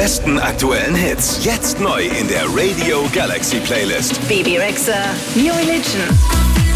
besten aktuellen Hits. Jetzt neu in der Radio Galaxy Playlist. Bebe Rexha, New Religion.